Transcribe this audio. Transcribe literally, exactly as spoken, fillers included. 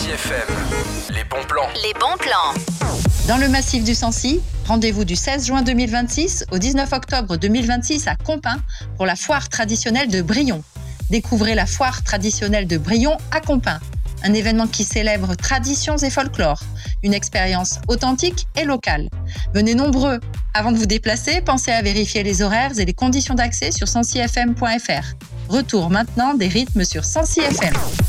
Sancy F M, les bons plans. Les bons plans. Dans le massif du Sancy, rendez-vous du seize juin deux mille vingt-six au dix-neuf octobre deux mille vingt-six à Compiins pour la foire traditionnelle de Brion. Découvrez la foire traditionnelle de Brion à Compiins, un événement qui célèbre traditions et folklore, une expérience authentique et locale. Venez nombreux. Avant de vous déplacer, pensez à vérifier les horaires et les conditions d'accès sur sancy f m point f r. Retour maintenant des rythmes sur Sancy F M.